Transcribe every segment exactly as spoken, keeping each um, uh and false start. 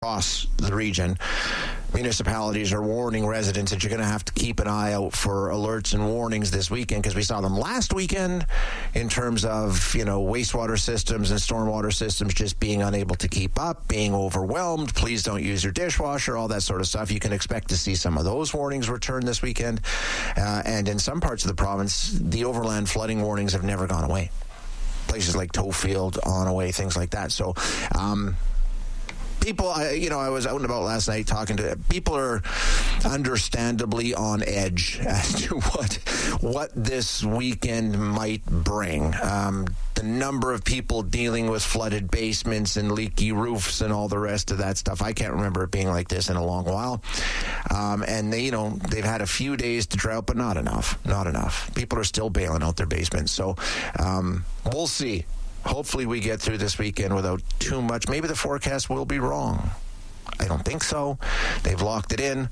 across the region. Municipalities are warning residents that you're going to have to keep an eye out for alerts and warnings this weekend, because we saw them last weekend in terms of, you know, wastewater systems and stormwater systems just being unable to keep up, being overwhelmed. Please don't use your dishwasher, all that sort of stuff. You can expect to see some of those warnings return this weekend. Uh, and in some parts of the province, the overland flooding warnings have never gone away. Places like Toefield, Onaway, things like that. So, um, People, I, you know, I was out and about last night talking to people are understandably on edge as to what what this weekend might bring. Um, the number of people dealing with flooded basements and leaky roofs and all the rest of that stuff. I can't remember it being like this in a long while. Um, and they, you know, they've had a few days to drought, but not enough. Not enough. People are still bailing out their basements. So um, we'll see. Hopefully we get through this weekend without too much. Maybe the forecast will be wrong. I don't think so. They've locked it in.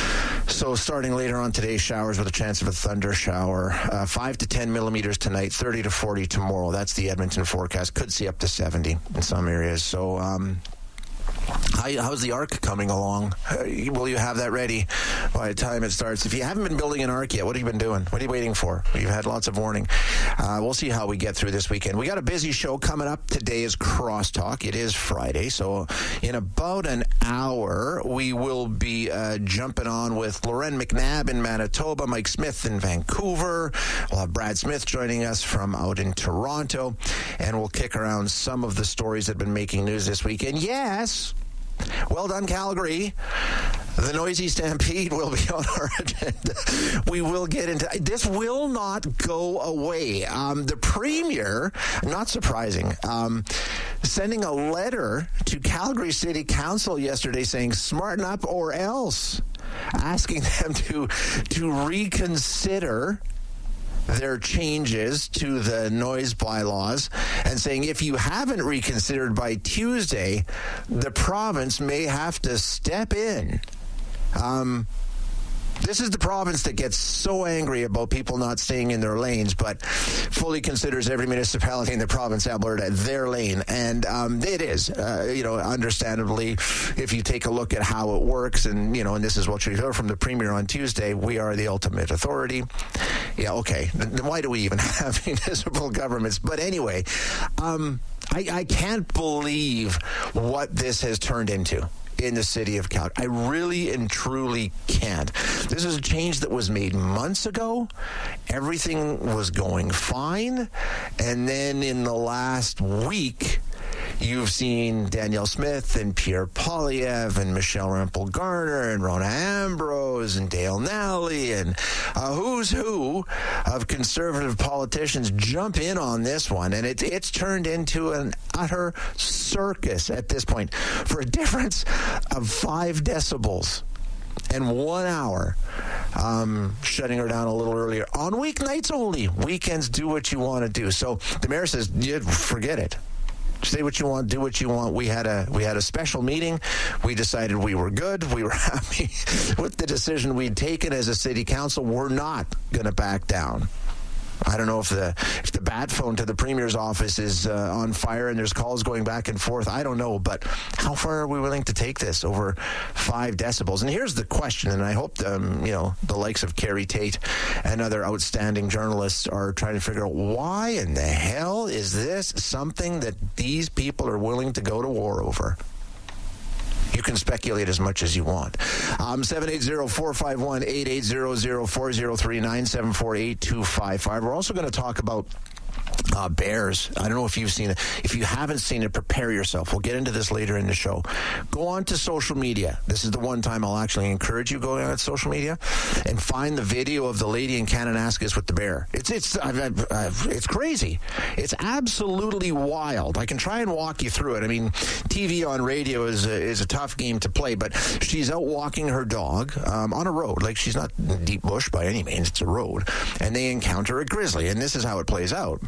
So starting later on today, showers with a chance of a thunder shower. Uh, five to ten millimeters tonight, thirty to forty tomorrow. That's the Edmonton forecast. Could see up to seventy in some areas. So, um... How, how's the arc coming along? Uh, will you have that ready by the time it starts? If you haven't been building an arc yet, what have you been doing? What are you waiting for? You've had lots of warning. Uh, we'll see how we get through this weekend. We got a busy show coming up. Today is Crosstalk. It is Friday, so in about an hour, we will be uh, jumping on with Loren McNabb in Manitoba, Mike Smith in Vancouver. We'll have Brad Smith joining us from out in Toronto, and we'll kick around some of the stories that have been making news this weekend. Yes, well done, Calgary. The Noisy Stampede will be on our agenda. We will get into this. Will not go away. Um, the Premier, not surprising, um, sending a letter to Calgary City Council yesterday saying, smarten up or else, asking them to to reconsider their changes to the noise bylaws, and saying if you haven't reconsidered by Tuesday, the province may have to step in. Um, this is the province that gets so angry about people not staying in their lanes, but fully considers every municipality in the province of Alberta their lane. And um, it is, uh, you know, understandably, if you take a look at how it works, and, you know, and this is what you heard from the Premier on Tuesday, we are the ultimate authority. Yeah, okay. Then why do we even have municipal governments? But anyway, um, I, I can't believe what this has turned into in the city of Calgary. I really and truly can't. This is a change that was made months ago. Everything was going fine. And then in the last week, you've seen Danielle Smith and Pierre Poilievre and Michelle Rempel-Garner and Rona Ambrose and Dale Nally and a who's who of conservative politicians jump in on this one. And it, it's turned into an utter circus at this point. For a difference of five decibels and one hour, um, shutting her down a little earlier. On weeknights only. Weekends, do what you want to do. So the mayor says, yeah, forget it. Say what you want, do what you want. We had a we had a special meeting. We decided we were good. We were happy with the decision we'd taken as a city council. We're not going to back down. I don't know if the if the bat phone to the Premier's office is uh, on fire and there's calls going back and forth. I don't know, but how far are we willing to take this over five decibels? And here's the question, and I hope um, you know the likes of Carrie Tate and other outstanding journalists are trying to figure out why in the hell is this something that these people are willing to go to war over? You can speculate as much as you want. Um, seven eight zero, four five one, eight eight zero zero, four zero three, nine seven four, eight two five five. We're also going to talk about Uh, bears. I don't know if you've seen it. If you haven't seen it, prepare yourself. We'll get into this later in the show. Go on to social media. This is the one time I'll actually encourage you going on social media and find the video of the lady in Kananaskis with the bear. It's it's I've, I've, I've, it's crazy. It's absolutely wild. I can try and walk you through it. I mean, T V on radio is a, is a tough game to play, but she's out walking her dog um, on a road. Like, she's not in deep bush by any means. It's a road. And they encounter a grizzly, and this is how it plays out.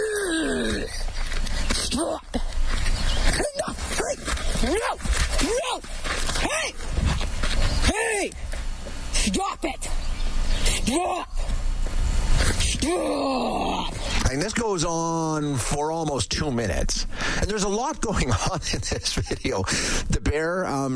Stop! No! No! No! Hey! Hey! Stop it! Stop! Stop! And this goes on for almost two minutes. And there's a lot going on in this video. The bear um,